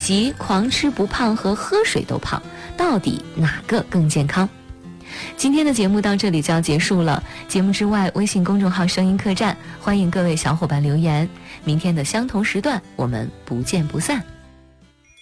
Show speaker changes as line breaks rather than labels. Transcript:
及狂吃不胖和喝水都胖，到底哪个更健康？今天的节目到这里就要结束了。节目之外，微信公众号声音客栈，欢迎各位小伙伴留言。明天的相同时段，我们不见不散。